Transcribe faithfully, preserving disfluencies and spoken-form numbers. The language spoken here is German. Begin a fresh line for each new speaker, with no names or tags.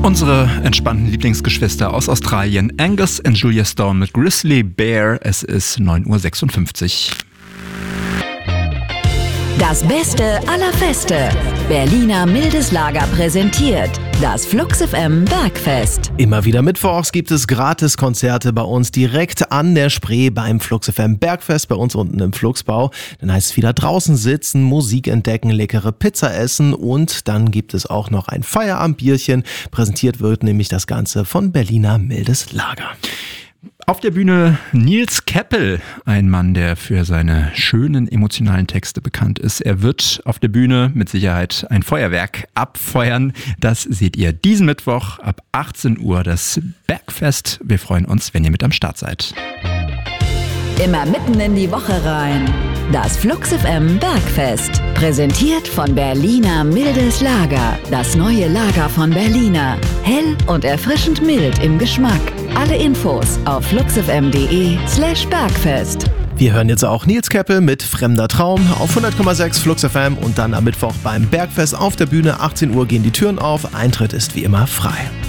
Unsere entspannten Lieblingsgeschwister aus Australien, Angus und Julia Stone mit Grizzly Bear. Es ist neun Uhr sechsundfünfzig.
Das Beste aller Feste. Berliner Mildes Lager präsentiert das Flux F M Bergfest.
Immer wieder mittwochs gibt es Gratiskonzerte bei uns direkt an der Spree beim Flux F M Bergfest, bei uns unten im Fluxbau. Dann heißt es wieder draußen sitzen, Musik entdecken, leckere Pizza essen und dann gibt es auch noch ein Feierabendbierchen. Präsentiert wird nämlich das Ganze von Berliner Mildes Lager.
Auf der Bühne Nils Keppel, ein Mann, der für seine schönen emotionalen Texte bekannt ist. Er wird auf der Bühne mit Sicherheit ein Feuerwerk abfeuern. Das seht ihr diesen Mittwoch ab achtzehn Uhr, das Bergfest. Wir freuen uns, wenn ihr mit am Start seid.
Immer mitten in die Woche rein. Das Flux F M Bergfest. Präsentiert von Berliner Mildes Lager. Das neue Lager von Berliner. Hell und erfrischend mild im Geschmack. Alle Infos auf fluxfm.de slash Bergfest.
Wir hören jetzt auch Nils Keppel mit Fremder Traum auf hundert Komma sechs Flux F M und dann am Mittwoch beim Bergfest auf der Bühne. achtzehn Uhr gehen die Türen auf. Eintritt ist wie immer frei.